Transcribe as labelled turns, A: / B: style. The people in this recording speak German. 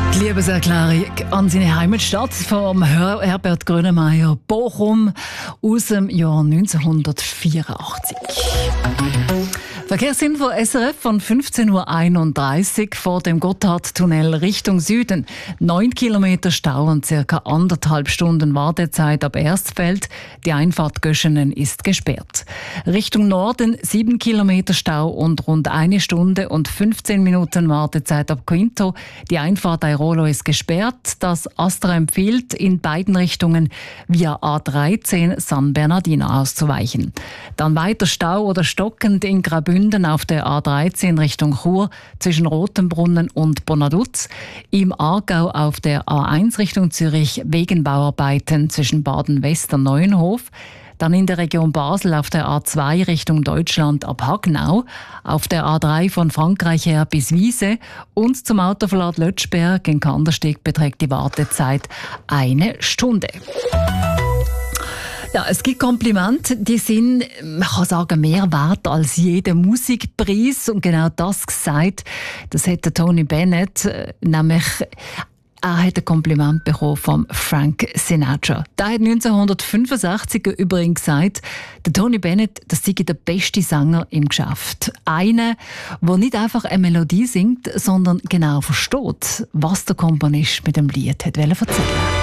A: Die Liebeserklärung an seine Heimatstadt vom Herbert Grönemeyer, Bochum, aus dem Jahr 1984. Verkehrsinfo SRF von 15.31 Uhr vor dem Gotthardtunnel Richtung Süden. 9 Kilometer Stau und ca. 1,5 Stunden Wartezeit ab Erstfeld. Die Einfahrt Göschenen ist gesperrt. Richtung Norden 7 Kilometer Stau und rund 1 Stunde und 15 Minuten Wartezeit ab Quinto. Die Einfahrt Airolo ist gesperrt. Das Astra empfiehlt, in beiden Richtungen via A13 San Bernardino auszuweichen. Dann weiter Stau oder stockend in Graubünden auf der A13 Richtung Chur zwischen Rotenbrunnen und Bonaduz. Im Aargau auf der A1 Richtung Zürich wegen Bauarbeiten zwischen Baden-West und Neuenhof. Dann in der Region Basel auf der A2 Richtung Deutschland ab Hagnau, auf der A3 von Frankreich her bis Wiese und zum Autoverlad Lötschberg in Kandersteg beträgt die Wartezeit 1 Stunde. Ja, es gibt Komplimente, die sind, man kann sagen, mehr wert als jeder Musikpreis. Und genau das gesagt, das hat der Tony Bennett, nämlich er hat ein Kompliment bekommen von Frank Sinatra. Der hat 1965 übrigens gesagt, der Tony Bennett, das sei der beste Sänger im Geschäft. Einer, der nicht einfach eine Melodie singt, sondern genau versteht, was der Komponist mit dem Lied hat erzählen wollte.